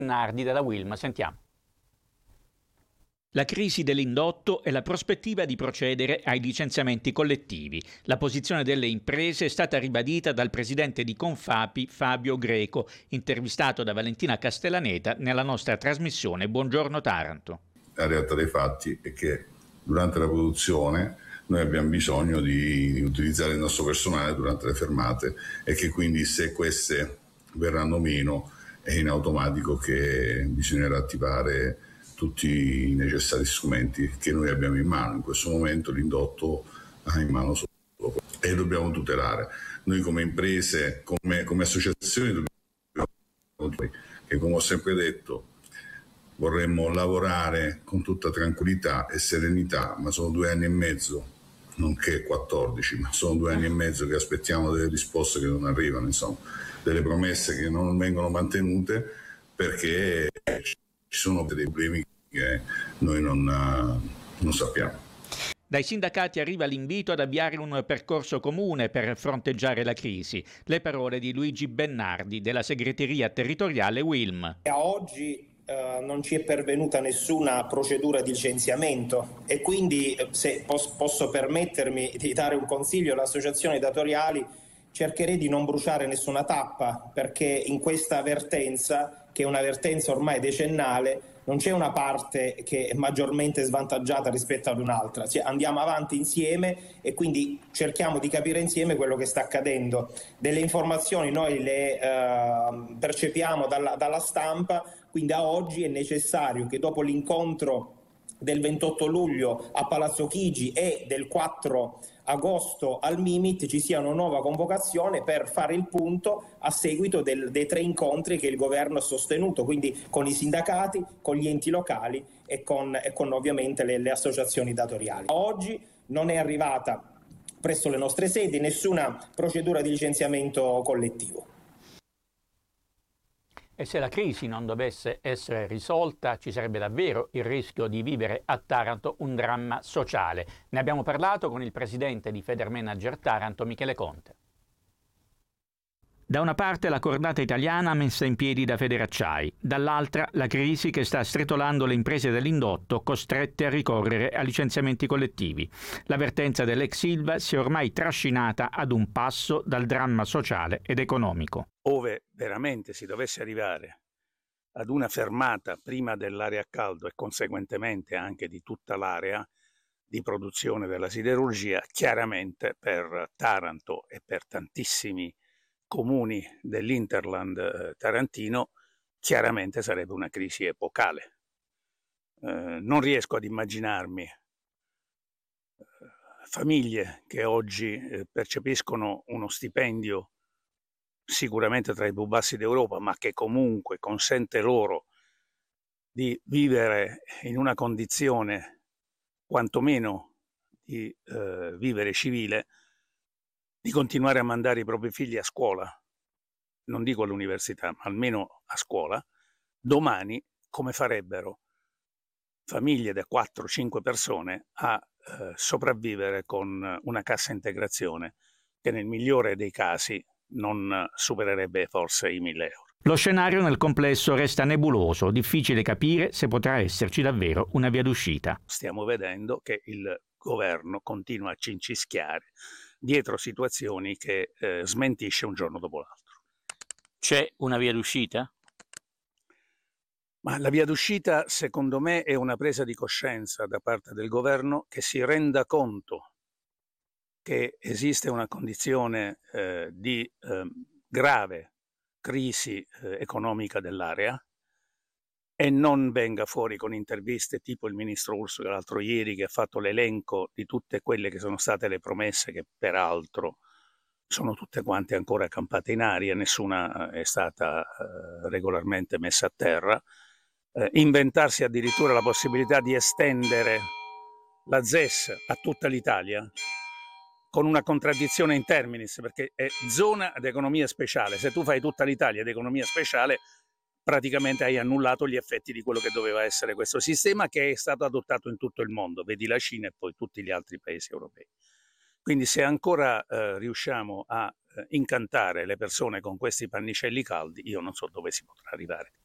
Nardi della Wilm. Sentiamo. La crisi dell'indotto e la prospettiva di procedere ai licenziamenti collettivi. La posizione delle imprese è stata ribadita dal presidente di Confapi Fabio Greco, intervistato da Valentina Castellaneta nella nostra trasmissione Buongiorno Taranto. La realtà dei fatti è che durante la produzione noi abbiamo bisogno di utilizzare il nostro personale durante le fermate e che quindi se queste verranno meno è in automatico che bisognerà attivare tutti i necessari strumenti che noi abbiamo in mano. In questo momento l'indotto ha in mano solo e dobbiamo tutelare. Noi come imprese, come associazioni dobbiamo, che come ho sempre detto, vorremmo lavorare con tutta tranquillità e serenità, ma sono 2 anni e mezzo, non che 14, ma sono 2 anni e mezzo che aspettiamo delle risposte che non arrivano, insomma, delle promesse che non vengono mantenute perché ci sono dei problemi che noi non sappiamo. Dai sindacati arriva l'invito ad avviare un percorso comune per fronteggiare la crisi. Le parole di Luigi Bennardi della segreteria territoriale Wilm. A oggi non ci è pervenuta nessuna procedura di licenziamento e quindi se posso permettermi di dare un consiglio alle associazioni datoriali, cercherei di non bruciare nessuna tappa, perché in questa vertenza, che è una vertenza ormai decennale, non c'è una parte che è maggiormente svantaggiata rispetto ad un'altra. Andiamo avanti insieme e quindi cerchiamo di capire insieme quello che sta accadendo. Delle informazioni noi le percepiamo dalla stampa, quindi a oggi è necessario che dopo l'incontro del 28 luglio a Palazzo Chigi e del 4 agosto al Mimit ci sia una nuova convocazione per fare il punto a seguito dei 3 incontri che il governo ha sostenuto, quindi con i sindacati, con gli enti locali e con ovviamente le associazioni datoriali. Oggi non è arrivata presso le nostre sedi nessuna procedura di licenziamento collettivo. E se la crisi non dovesse essere risolta, ci sarebbe davvero il rischio di vivere a Taranto un dramma sociale. Ne abbiamo parlato con il presidente di Federmanager Taranto, Michele Conte. Da una parte la cordata italiana messa in piedi da Federacciai, dall'altra la crisi che sta stritolando le imprese dell'indotto costrette a ricorrere a licenziamenti collettivi. La vertenza dell'ex Ilva si è ormai trascinata ad un passo dal dramma sociale ed economico. Ove veramente si dovesse arrivare ad una fermata prima dell'area a caldo e conseguentemente anche di tutta l'area di produzione della siderurgia, chiaramente per Taranto e per tantissimi comuni dell'Interland tarantino, chiaramente sarebbe una crisi epocale. Non riesco ad immaginarmi famiglie che oggi percepiscono uno stipendio sicuramente tra i più bassi d'Europa, ma che comunque consente loro di vivere in una condizione quantomeno di vivere civile, di continuare a mandare i propri figli a scuola, non dico all'università, ma almeno a scuola, domani come farebbero famiglie da 4-5 persone a sopravvivere con una cassa integrazione che nel migliore dei casi non supererebbe forse i 1.000 euro. Lo scenario nel complesso resta nebuloso, difficile capire se potrà esserci davvero una via d'uscita. Stiamo vedendo che il governo continua a cincischiare dietro situazioni che smentisce un giorno dopo l'altro. C'è una via d'uscita? Ma la via d'uscita, secondo me, è una presa di coscienza da parte del governo che si renda conto che esiste una condizione di grave crisi economica dell'area e non venga fuori con interviste tipo il ministro Urso l'altro ieri, che ha fatto l'elenco di tutte quelle che sono state le promesse, che peraltro sono tutte quante ancora campate in aria, nessuna è stata regolarmente messa a terra. Inventarsi addirittura la possibilità di estendere la ZES a tutta l'Italia, con una contraddizione in terminis, perché è zona ad economia speciale. Se tu fai tutta l'Italia ad economia speciale, praticamente hai annullato gli effetti di quello che doveva essere questo sistema, che è stato adottato in tutto il mondo, vedi la Cina e poi tutti gli altri paesi europei. Quindi se ancora riusciamo a incantare le persone con questi pannicelli caldi, io non so dove si potrà arrivare.